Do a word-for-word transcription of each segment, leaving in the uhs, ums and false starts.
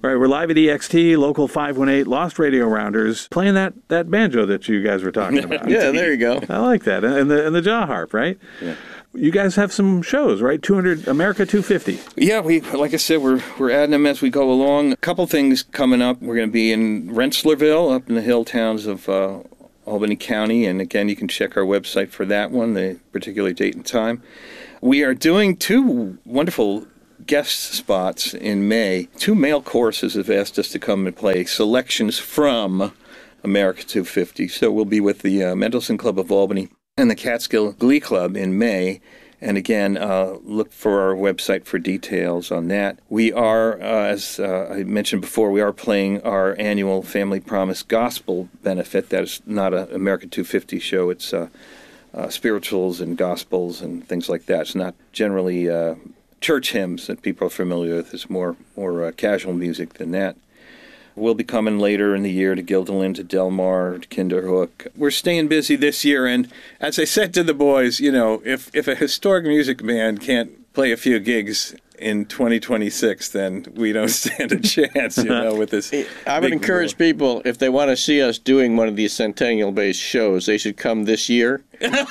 All right, we're live at E X T, Local five one eight, Lost Radio Rounders, playing that, that banjo that you guys were talking about. Yeah, there you go. I like that. And the, and the jaw harp, right? Yeah. You guys have some shows, right? two hundred America two fifty. Yeah, we like I said, we're we're adding them as we go along. A couple things coming up. We're going to be in Rensselaerville, up in the hill towns of uh, Albany County, and again, you can check our website for that one, the particular date and time. We are doing two wonderful guest spots in May. Two male choruses have asked us to come and play selections from America two fifty. So we'll be with the uh, Mendelssohn Club of Albany and the Catskill Glee Club in May. And again, uh, look for our website for details on that. We are, uh, as uh, I mentioned before, we are playing our annual Family Promise Gospel benefit. That is not an America two fifty show. It's uh, uh, spirituals and gospels and things like that. It's not generally uh, church hymns that people are familiar with. It's more, more uh, casual music than that. We'll be coming later in the year to Guilderland, to Del Mar, to Kinderhook. We're staying busy this year, and as I said to the boys, you know, if, if a historic music band can't play a few gigs in twenty twenty-six, then we don't stand a chance, you know, with this. I would encourage war. people, if they want to see us doing one of these centennial-based shows, they should come this year.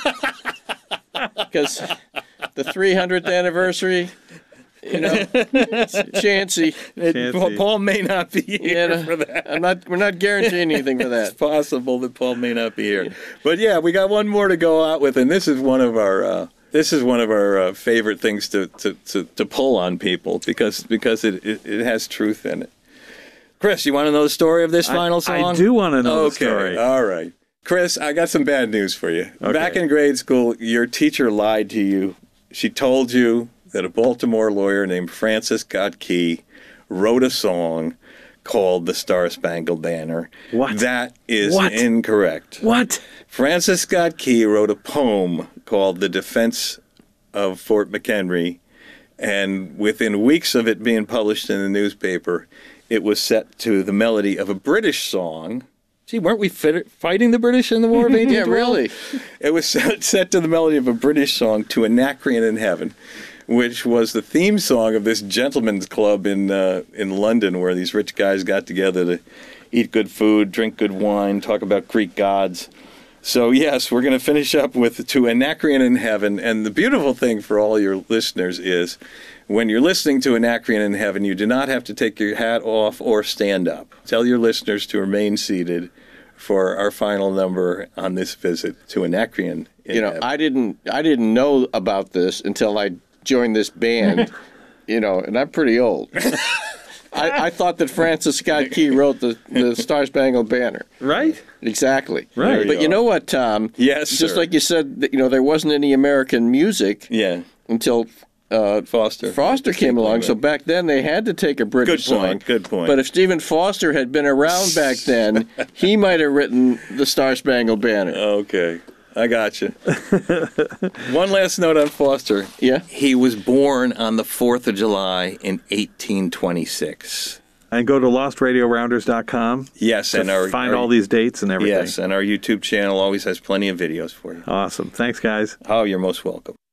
Because the three hundredth anniversary... You know, Chancy. It, Paul may not be here yeah, for that. I'm not. We're not guaranteeing anything for that. It's possible that Paul may not be here, yeah. But yeah, we got one more to go out with, and this is one of our. Uh, this is one of our uh, favorite things to, to, to, to pull on people because because it, it, it has truth in it. Chris, you want to know the story of this final I, song? I do want to know okay. the story. All right, Chris, I got some bad news for you. Okay. Back in grade school, your teacher lied to you. She told you that a Baltimore lawyer named Francis Scott Key wrote a song called The Star-Spangled Banner. What? That is what? incorrect. What? Francis Scott Key wrote a poem called The Defense of Fort McHenry, and within weeks of it being published in the newspaper, it was set to the melody of a British song. Gee, weren't we fit- fighting the British in the War of eighteen twelve? Yeah, really. It was set, set to the melody of a British song, To Anacreon in Heaven, which was the theme song of this gentleman's club in uh, in London, where these rich guys got together to eat good food, drink good wine, talk about Greek gods. So yes, we're going to finish up with To Anacreon in Heaven. And the beautiful thing for all your listeners is, when you're listening to Anacreon in Heaven, you do not have to take your hat off or stand up. Tell your listeners to remain seated for our final number on this visit to Anacreon in You know, Heaven. I didn't, I didn't know about this until I joined this band, you know, and I'm pretty old. I, I thought that Francis Scott Key wrote the, the Star-Spangled Banner. Right? Exactly. Right. You but are. You know what, Tom? Yes, Just sir. like you said, that, you know, there wasn't any American music Yeah. until uh, Foster. Foster came along. So back then they had to take a British Good point, song. good point. But if Stephen Foster had been around back then, he might have written the Star-Spangled Banner. Okay. I got you. One last note on Foster. Yeah? He was born on the fourth of July in eighteen twenty-six. And go to lost radio rounders dot com. Yes, to and our, find our, all these dates and everything. Yes, and our YouTube channel always has plenty of videos for you. Awesome. Thanks, guys. Oh, you're most welcome.